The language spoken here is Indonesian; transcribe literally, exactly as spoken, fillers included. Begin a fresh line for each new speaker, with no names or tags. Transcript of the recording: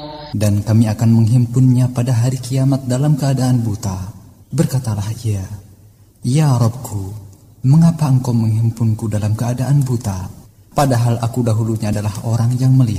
dan kami akan menghimpunnya pada hari kiamat dalam keadaan buta. Berkatalah ia, Ya Rabbku, mengapa engkau menghimpunku dalam keadaan buta, padahal aku dahulunya adalah orang yang melihat?